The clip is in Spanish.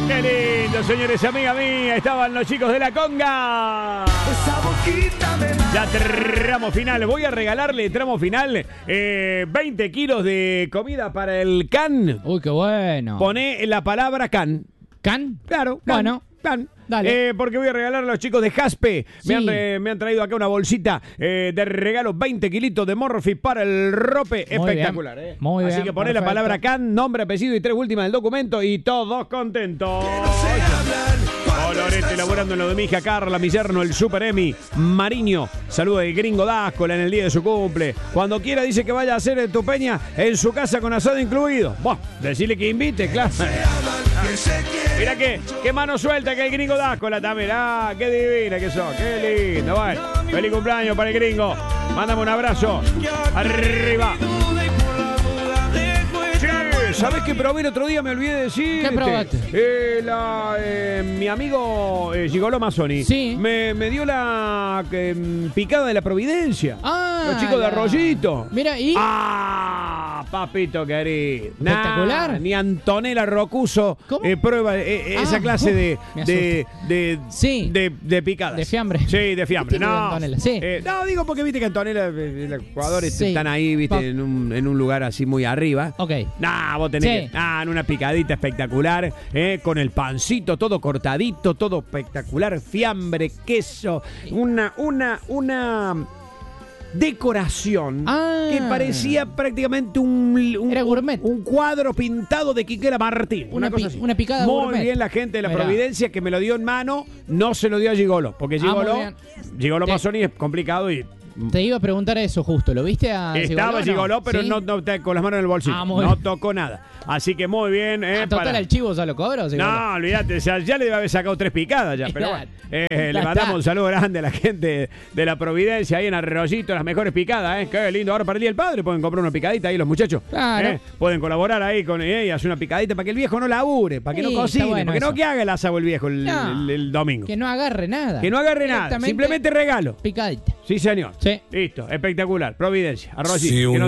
Qué lindo, señores, amiga mía. Estaban los chicos de la conga. Esa boquita me mata. Ya tramo final. Voy a regalarle tramo final 20 kilos de comida para el can. Uy, qué bueno. Poné la palabra can. ¿Can? Claro, can, Bueno. can. Dale. Porque voy a regalar a los chicos de Jaspe. Sí. Me han traído acá una bolsita de regalo, 20 kilitos de Morphy para el rope. Muy Espectacular. bien. Muy Así bien, que poné la perfecto. palabra can, nombre, apellido y 3 últimas del documento y todos contentos. Colorete elaborando en lo de mi hija Carla, mi yerno, el Super Emi, Mariño. Saludo de Gringo Dáscola en el día de su cumple. Cuando quiera dice que vaya a hacer tu peña en su casa con asado incluido. Bueno, decirle que invite, claro. Mira qué mano suelta que el Gringo Dáscola también. Ah, qué divina que sos, qué lindo. Bueno, feliz cumpleaños para el Gringo. Mándame un abrazo. Arriba. ¿Sabés qué probé el otro día? Me olvidé de decir. ¿Qué probaste? Mi amigo Gigolò Mazzoni Sí. me dio la picada de la Providencia. Ah, Los chicos de Arroyito. Mira, ¿y? Papito querido. Espectacular. Ni Antonella Rocuso ¿Cómo? prueba esa clase me de picadas. De fiambre. Sí, de fiambre. ¿Qué tiene No, Antonella? Sí. no, digo porque viste que Antonella, los jugadores Sí. están ahí, viste, en un lugar así muy arriba. Ok. Nah, vos tenés Sí. que. En una picadita espectacular, con el pancito todo cortadito, todo espectacular, fiambre, queso, una decoración que parecía prácticamente Era gourmet. un cuadro pintado de Quiquera Martín. Una cosa así. una picada Muy gourmet. bien la gente de la Mirá. Providencia que me lo dio en mano, no se lo dio a Gigolò, porque muy bien. Gigolò Te- Mazzoni es complicado y Te iba a preguntar eso justo. ¿Lo viste a estaba Gigolò, pero ¿Sí? no con las manos en el bolsillo. Muy No bien. tocó nada. Así que muy bien. Total, el chivo ya lo cobra, ¿o Gigolò? No, olvídate, o sea, ya le debe haber sacado 3 picadas ya, pero bueno. Le Ya mandamos está. un saludo grande a la gente de la Providencia ahí en Arroyito, las mejores picadas, qué lindo. Ahora para el Día del Padre pueden comprar una picadita ahí los muchachos. Claro. Pueden colaborar ahí con y hacer una picadita para que el viejo no labure, para que Sí, no cocine, está bueno para que no eso. que haga el asado el viejo No. el domingo. Que no agarre nada. Que no agarre nada, Directamente simplemente regalo. Picadita. Sí, señor. Sí. Listo, espectacular. Providencia, Arroyito. Si que no